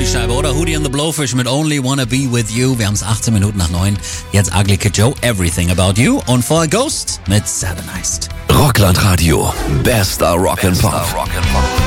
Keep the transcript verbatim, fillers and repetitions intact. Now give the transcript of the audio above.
Scheibe, oder? Hootie and the Blowfish mit Only Wanna Be With You. Wir haben es achtzehn Minuten nach neun. Jetzt Ugly Kid Joe, Everything About You. Und vorher Ghost mit Satanized. Rockland Radio, bester Rock'n'Pop.